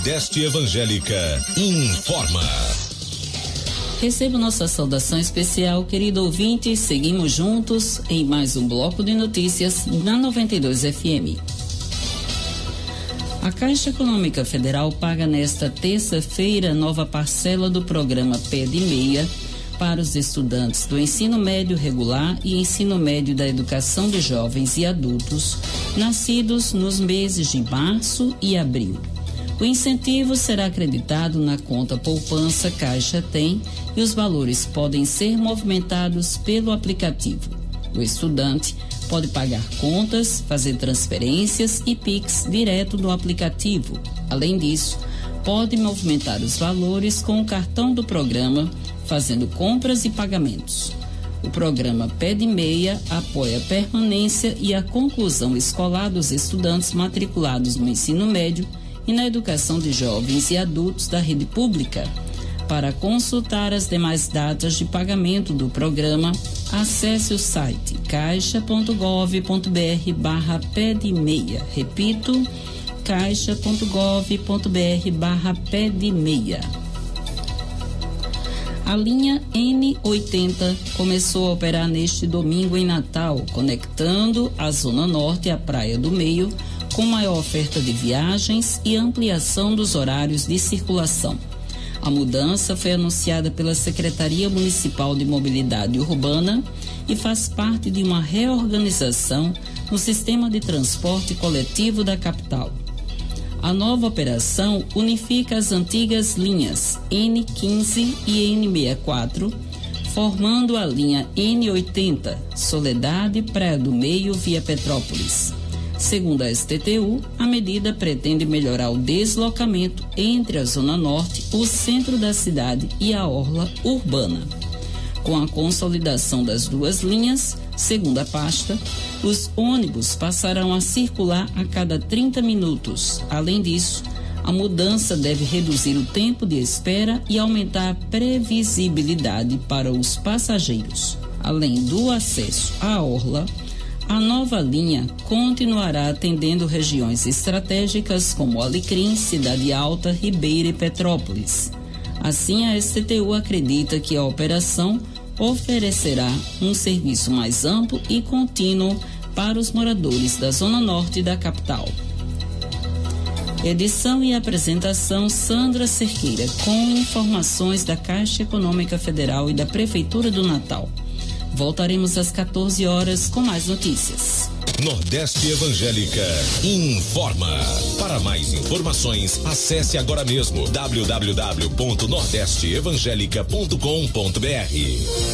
Nordeste Evangélica informa. Recebo nossa saudação especial, querido ouvinte. Seguimos juntos em mais um bloco de notícias na 92 FM. A Caixa Econômica Federal paga nesta terça-feira nova parcela do programa Pé de Meia para os estudantes do ensino médio regular e ensino médio da educação de jovens e adultos nascidos nos meses de março e abril. O incentivo será acreditado na conta poupança Caixa Tem e os valores podem ser movimentados pelo aplicativo. O estudante pode pagar contas, fazer transferências e Pix direto no aplicativo. Além disso, pode movimentar os valores com o cartão do programa, fazendo compras e pagamentos. O programa Pé de Meia apoia a permanência e a conclusão escolar dos estudantes matriculados no ensino médio e na educação de jovens e adultos da rede pública. Para consultar as demais datas de pagamento do programa, acesse o site caixa.gov.br/pé de meia. Repito, caixa.gov.br/pé de meia. A linha N80 começou a operar neste domingo em Natal, conectando a Zona Norte à Praia do Meio, com maior oferta de viagens e ampliação dos horários de circulação. A mudança foi anunciada pela Secretaria Municipal de Mobilidade Urbana e faz parte de uma reorganização no sistema de transporte coletivo da capital. A nova operação unifica as antigas linhas N15 e N64, formando a linha N80, Soledade, Praia do Meio, via Petrópolis. Segundo a STTU, a medida pretende melhorar o deslocamento entre a Zona Norte, o centro da cidade e a orla urbana. Com a consolidação das duas linhas, segundo a pasta, os ônibus passarão a circular a cada 30 minutos. Além disso, a mudança deve reduzir o tempo de espera e aumentar a previsibilidade para os passageiros. Além do acesso à orla, a nova linha continuará atendendo regiões estratégicas como Alecrim, Cidade Alta, Ribeira e Petrópolis. Assim, a STTU acredita que a operação oferecerá um serviço mais amplo e contínuo para os moradores da Zona Norte da capital. Edição e apresentação Sandra Cerqueira, com informações da Caixa Econômica Federal e da Prefeitura do Natal. Voltaremos às 14 horas com mais notícias. Nordeste Evangélica informa. Para mais informações, acesse agora mesmo www.nordesteevangelica.com.br.